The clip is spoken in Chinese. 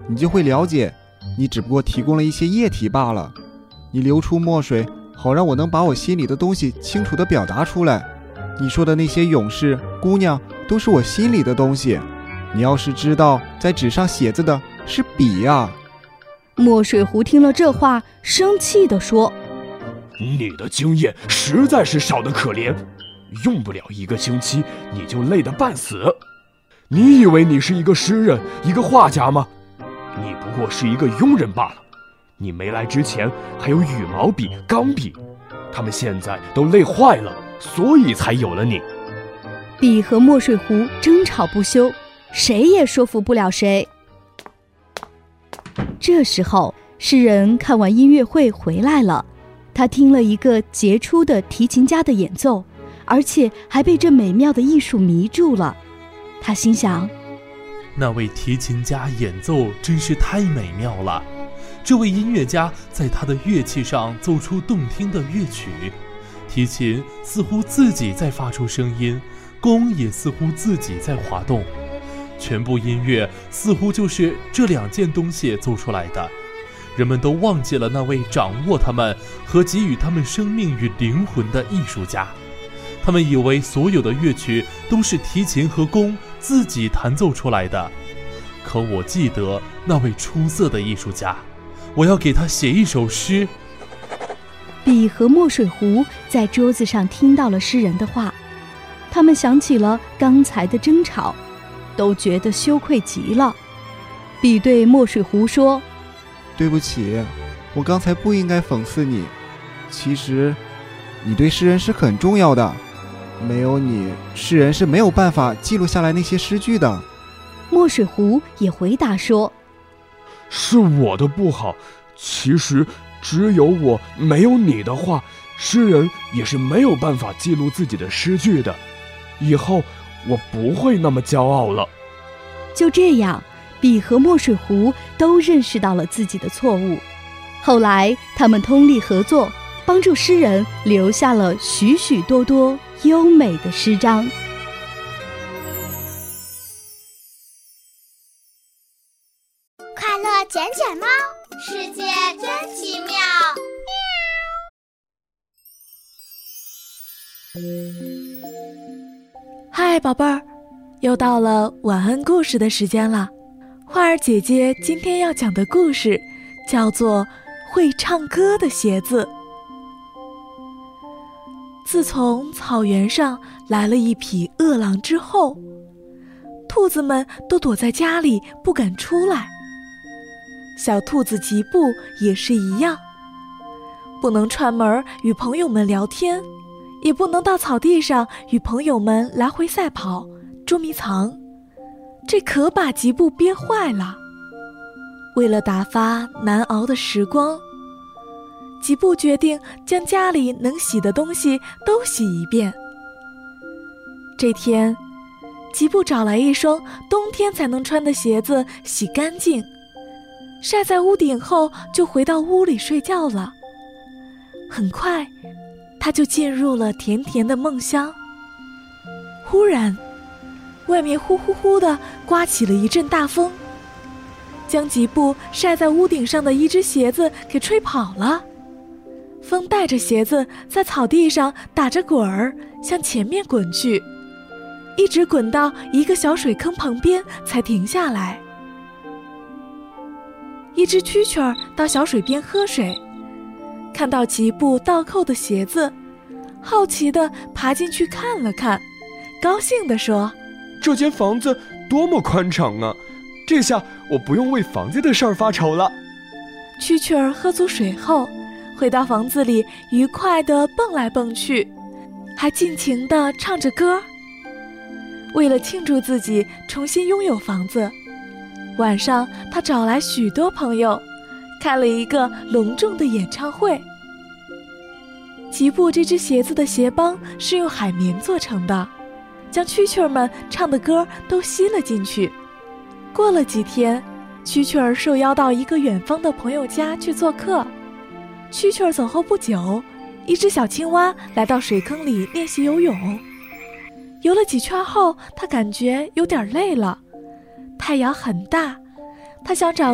你就会了解，你只不过提供了一些液体罢了。你流出墨水，好让我能把我心里的东西清楚地表达出来。你说的那些勇士、姑娘，都是我心里的东西。你要是知道，在纸上写着的是笔呀。 墨水壶听了这话，生气地说： 你的经验实在是少得可怜，用不了1个星期，你就累得半死。你以为你是一个诗人、一个画家吗？你不过是一个庸人罢了。你没来之前还有羽毛笔、钢笔，他们现在都累坏了，所以才有了你。 笔和墨水壶争吵不休，谁也说服不了谁。这时候，诗人看完音乐会回来了，他听了一个杰出的提琴家的演奏，而且还被这美妙的艺术迷住了。他心想， 那位提琴家演奏真是太美妙了，这位音乐家在他的乐器上奏出动听的乐曲，提琴似乎自己在发出声音，弓也似乎自己在滑动，全部音乐似乎就是这2件东西奏出来的。人们都忘记了那位掌握他们和给予他们生命与灵魂的艺术家，他们以为所有的乐曲都是提琴和弓自己弹奏出来的。可我记得那位出色的艺术家，我要给他写一首诗。 笔和墨水壶在桌子上听到了诗人的话，他们想起了刚才的争吵，都觉得羞愧极了。笔对墨水壶说： 对不起，我刚才不应该讽刺你。其实，你对诗人是很重要的，没有你，诗人是没有办法记录下来那些诗句的。 墨水壶也回答说： 是我的不好，其实只有我没有你的话，诗人也是没有办法记录自己的诗句的。以后我不会那么骄傲了。 就这样，笔和墨水壶都认识到了自己的错误。后来他们通力合作，帮助诗人留下了许许多多优美的诗章。 快乐卷卷猫，世界真奇妙。 嗨，宝贝儿，又到了晚安故事的时间了。花儿姐姐今天要讲的故事叫做《会唱歌的鞋子》。自从草原上来了一匹饿狼之后，兔子们都躲在家里不敢出来。小兔子吉布也是一样，不能串门与朋友们聊天，也不能到草地上与朋友们来回赛跑、捉迷藏，这可把吉布憋坏了。为了打发难熬的时光，吉布决定将家里能洗的东西都洗一遍。这天，吉布找来一双冬天才能穿的鞋子洗干净，晒在屋顶后就回到屋里睡觉了。很快，他就进入了甜甜的梦乡。忽然，外面呼呼呼地刮起了一阵大风，将吉布晒在屋顶上的一只鞋子给吹跑了。风带着鞋子在草地上打着滚儿，向前面滚去，一直滚到一个小水坑旁边才停下来。一只蛐蛐儿到小水边喝水，看到吉布倒扣的鞋子，好奇地爬进去看了看，高兴地说： 这间房子多么宽敞啊，这下我不用为房子的事儿发愁了。 蛐蛐儿喝足水后，回到房子里愉快地蹦来蹦去，还尽情地唱着歌。为了庆祝自己重新拥有房子，晚上他找来许多朋友，开了一个隆重的演唱会。吉布这只鞋子的鞋帮是用海绵做成的，将蛐蛐儿们唱的歌都吸了进去。过了几天，蛐蛐儿受邀到一个远方的朋友家去做客。蛐蛐儿走后不久，一只小青蛙来到水坑里练习游泳。游了几圈后，它感觉有点累了。太阳很大，它想找